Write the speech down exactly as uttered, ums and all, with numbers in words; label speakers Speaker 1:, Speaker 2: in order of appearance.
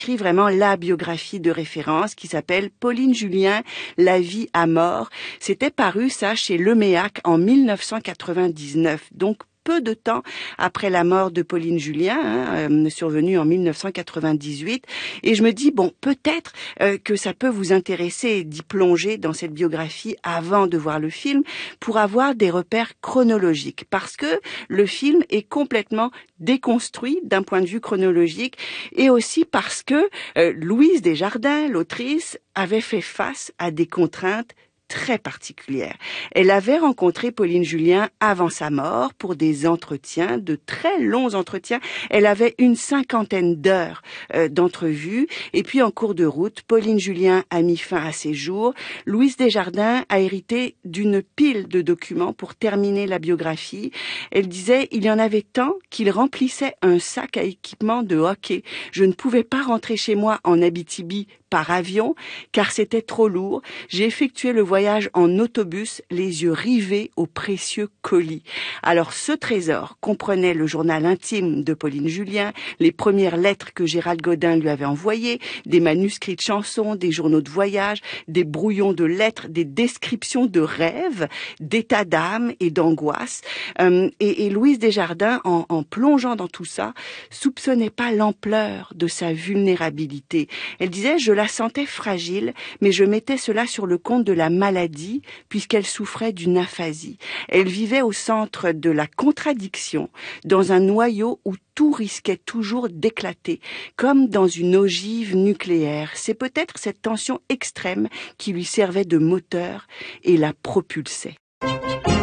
Speaker 1: écrit vraiment la biographie de référence qui s'appelle Pauline Julien, La vie à mort. C'était paru ça chez Leméac en mille neuf cent quatre-vingt-dix-neuf. Donc peu de temps après la mort de Pauline Julien, hein, euh, survenue en mille neuf cent quatre-vingt-dix-huit. Et je me dis, bon, peut-être euh, que ça peut vous intéresser d'y plonger dans cette biographie avant de voir le film pour avoir des repères chronologiques. Parce que le film est complètement déconstruit d'un point de vue chronologique et aussi parce que euh, Louise Desjardins, l'autrice, avait fait face à des contraintes très particulière. Elle avait rencontré Pauline Julien avant sa mort pour des entretiens, de très longs entretiens. Elle avait une cinquantaine d'heures euh, d'entrevues. Et puis, en cours de route, Pauline Julien a mis fin à ses jours. Louise Desjardins a hérité d'une pile de documents pour terminer la biographie. Elle disait, il y en avait tant qu'il remplissait un sac à équipement de hockey. Je ne pouvais pas rentrer chez moi en Abitibi par avion, car c'était trop lourd. J'ai effectué le voyage en autobus, les yeux rivés aux précieux colis. Alors, ce trésor comprenait le journal intime de Pauline Julien, les premières lettres que Gérald Godin lui avait envoyées, des manuscrits de chansons, des journaux de voyage, des brouillons de lettres, des descriptions de rêves, d'états d'âme et d'angoisse. Euh, et, et Louise Desjardins, en, en plongeant dans tout ça, soupçonnait pas l'ampleur de sa vulnérabilité. Elle disait, je la sentais fragile, mais je mettais cela sur le compte de la maladie, puisqu'elle souffrait d'une aphasie. Elle vivait au centre de la contradiction, dans un noyau où tout risquait toujours d'éclater, comme dans une ogive nucléaire. C'est peut-être cette tension extrême qui lui servait de moteur et la propulsait.